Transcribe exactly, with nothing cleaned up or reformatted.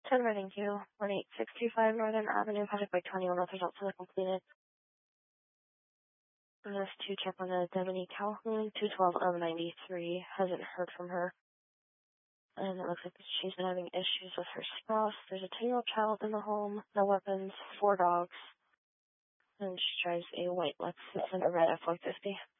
ten Reading two, one eight six two five Northern Avenue, project by twenty-one with results for the completed. And this to check on the Devaney Calhoun, two twelve oh ninety-three, hasn't heard from her. And it looks like she's been having issues with her spouse. There's a ten-year-old child in the home, no weapons, four dogs, and she drives a white Lexus and a red F one fifty.